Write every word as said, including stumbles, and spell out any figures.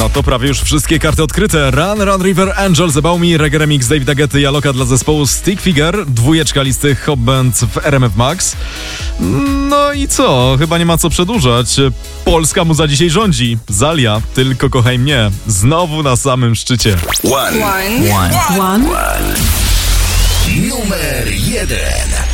No to prawie już wszystkie karty odkryte. Run, Run River, Angels, About Me, Reggae Remix, Davida Getty i Aloka dla zespołu Stick Figure, dwójeczka listy Hop Band w R M F Max. No i co? Chyba nie ma co przedłużać. Polska muza dzisiaj rządzi. Zalia, tylko kochaj mnie. Znowu na samym szczycie. One. One. One. One. One. Numer jeden.